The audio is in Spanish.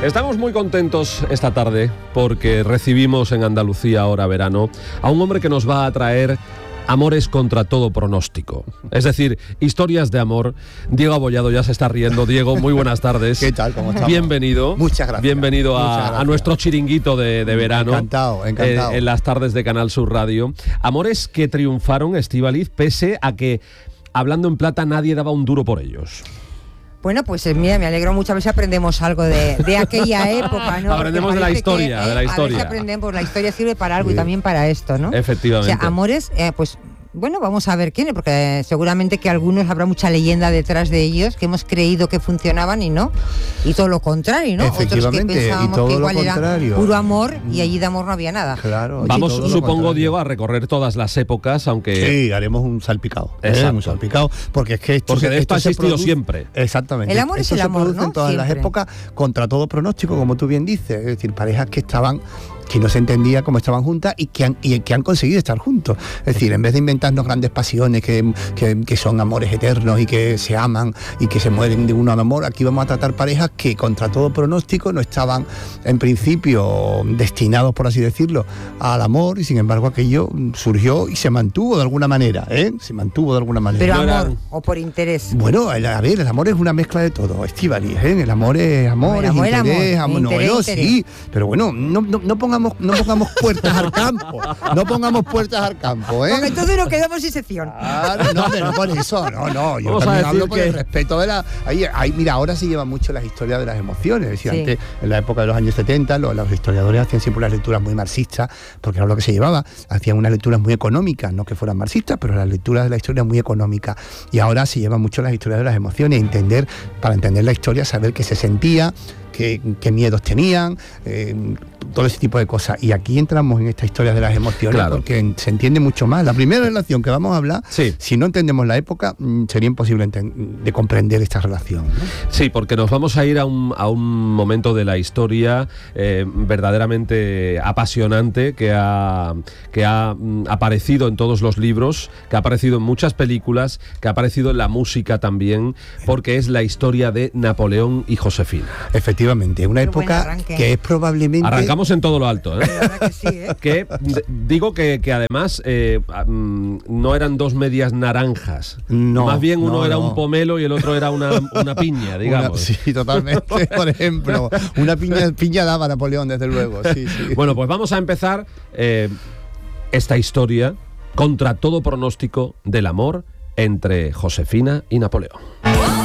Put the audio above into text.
Estamos muy contentos esta tarde porque recibimos en Andalucía Ahora Verano a un hombre que nos va a traer amores contra todo pronóstico. Es decir, historias de amor. Diego Abollado ya se está riendo. Diego, muy buenas tardes. ¿Qué tal? ¿Cómo estamos? Bienvenido. Muchas gracias. Bienvenido a nuestro chiringuito de verano. Encantado. En las tardes de Canal Sur Radio. Amores que triunfaron, Estíbaliz, pese a que, hablando en plata, nadie daba un duro por ellos. Bueno, pues mira, me alegro mucho, a ver si aprendemos algo de aquella época, ¿no? Aprendemos de la historia, a ver si aprendemos, la historia sirve para algo y también para esto, ¿no? Efectivamente. O sea, amores, pues... Bueno, vamos a ver quiénes, porque seguramente que algunos habrá mucha leyenda detrás de ellos que hemos creído que funcionaban y no, y todo lo contrario, ¿no? Efectivamente, otros que pensábamos y todo que igual lo contrario. Era puro amor y allí de amor no había nada. Claro. Vamos, supongo, Diego, a recorrer todas las épocas, aunque... Sí, haremos un salpicado. Un salpicado, porque es que esto... Porque de esto ha existido siempre. Exactamente. El amor es el amor, se produce ¿no? en todas Siempre. las épocas, contra todo pronóstico, como tú bien dices. Es decir, parejas que no se entendía cómo estaban juntas y que han conseguido estar juntos. Es decir, en vez de inventarnos grandes pasiones que son amores eternos y que se aman y que se mueren de uno al amor, aquí vamos a tratar parejas que contra todo pronóstico no estaban en principio destinados, por así decirlo, al amor, y sin embargo aquello surgió y se mantuvo de alguna manera, Pero amor o por interés. Bueno, a ver, el amor es una mezcla de todo, Estíbaliz, El amor es amor, es interés, interés. Sí, pero bueno, no pongamos puertas al campo. No pongamos puertas al campo, ¿eh? Porque entonces nos quedamos sin sección. Claro, no por eso, no. Yo también hablo por el respeto de la... Mira, ahora se lleva mucho las historias de las emociones. Es decir, Sí. Antes, en la época de los años 70, los historiadores hacían siempre unas lecturas muy marxistas, porque era lo que se llevaba. Hacían unas lecturas muy económicas, no que fueran marxistas, pero las lecturas de la historia muy económicas. Y ahora se llevan mucho las historias de las emociones, para entender la historia, saber qué se sentía, qué miedos tenían, todo ese tipo de cosas. Y aquí entramos en esta historia de las emociones, claro, porque se entiende mucho más. La primera relación que vamos a hablar, sí, si no entendemos la época, sería imposible de comprender esta relación, ¿no? Sí, porque nos vamos a ir a un momento de la historia verdaderamente apasionante que ha aparecido en todos los libros, que ha aparecido en muchas películas, que ha aparecido en la música también, porque es la historia de Napoleón y Josefina. Efectivamente, una época que es probablemente... Arrancamos en todo lo alto, ¿eh? Que sí, ¿eh? Que digo que además no eran dos medias naranjas. No, más bien uno era un pomelo y el otro era una piña, digamos. Sí, totalmente. Por ejemplo, una piña daba Napoleón, desde luego. Sí. Bueno, pues vamos a empezar esta historia contra todo pronóstico del amor entre Josefina y Napoleón.